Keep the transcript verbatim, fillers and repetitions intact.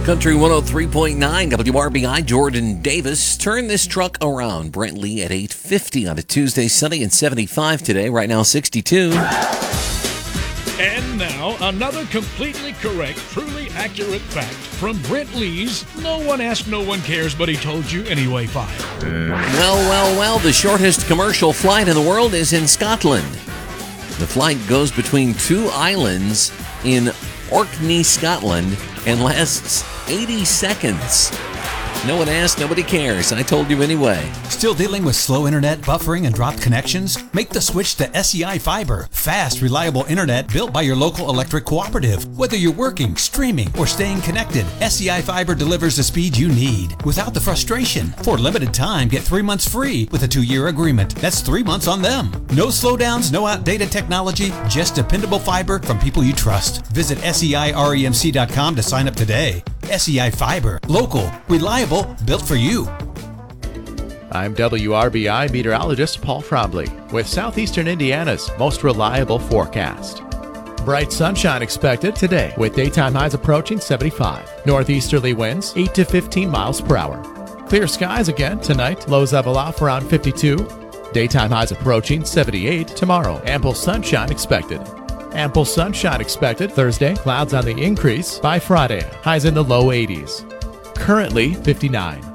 Country one oh three point nine W R B I, Jordan Davis. Turn this truck around. Brent Lee at eight fifty on a Tuesday, sunny and seventy-five today. Right now, sixty-two. And now, another completely correct, truly accurate fact from Brent Lee's No One Asked, No One Cares, But He Told You Anyway file. Well, well, well, the shortest commercial flight in the world is in Scotland. The flight goes between two islands in Orkney, Scotland, and lasts eighty seconds. No one asked, nobody cares. I told you anyway. Still dealing with slow internet, buffering, and dropped connections? Make the switch to S E I Fiber. Fast, reliable internet built by your local electric cooperative. Whether you're working, streaming, or staying connected, S E I Fiber delivers the speed you need without the frustration. For a limited time, get three months free with a two-year agreement. That's three months on them. No slowdowns, no outdated technology, just dependable fiber from people you trust. Visit S E I remc dot com to sign up today. S E I Fiber. Local, reliable, built for you. I'm W R B I meteorologist Paul Trombley with Southeastern Indiana's most reliable forecast. Bright sunshine expected today with daytime highs approaching seventy-five. Northeasterly winds eight to fifteen miles per hour. Clear skies again tonight. Lows level off around fifty-two. Daytime highs approaching seventy-eight tomorrow. Ample sunshine expected. Ample sunshine expected Thursday. Clouds on the increase by Friday. Highs in the low eighties. Currently fifty-nine.